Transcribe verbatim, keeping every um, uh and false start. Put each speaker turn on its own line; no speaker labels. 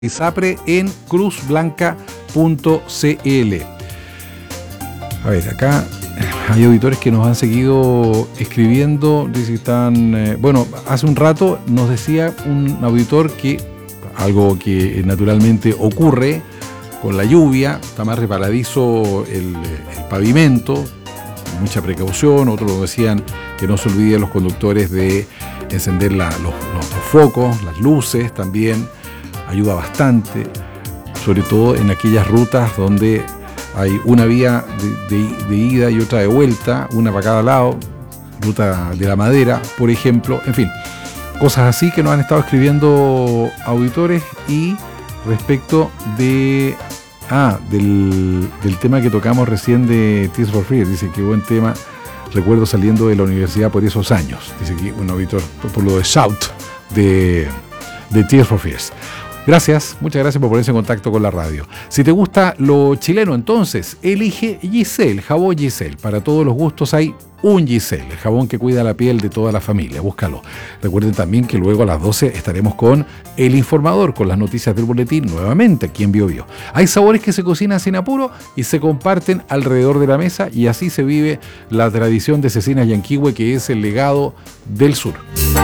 ISAPRE en cruz blanca punto c l. A ver, acá hay auditores que nos han seguido escribiendo, dice que están, eh, bueno, hace un rato nos decía un auditor que algo que naturalmente ocurre con la lluvia, está más resbaladizo el, el pavimento, mucha precaución. Otros lo decían que no se olviden los conductores de encender la, los, los, los focos, las luces también. Ayuda bastante, sobre todo en aquellas rutas donde hay una vía de, de, de ida y otra de vuelta, una para cada lado, ruta de la Madera, por ejemplo, en fin, cosas así que nos han estado escribiendo auditores. Y respecto de ah, del, del tema que tocamos recién de Tears for Fears, dice que buen tema, recuerdo saliendo de la universidad por esos años, dice que un auditor por lo de Shout de, de Tears for Fears. Gracias, muchas gracias por ponerse en contacto con la radio. Si te gusta lo chileno, entonces elige Giselle, jabón Giselle. Para todos los gustos hay un Giselle, el jabón que cuida la piel de toda la familia. Búscalo. Recuerden también que luego a las doce estaremos con El Informador, con las noticias del boletín, nuevamente aquí en Bio Bio. Hay sabores que se cocinan sin apuro y se comparten alrededor de la mesa, y así se vive la tradición de Cecinas Yanquihue, que es el legado del sur.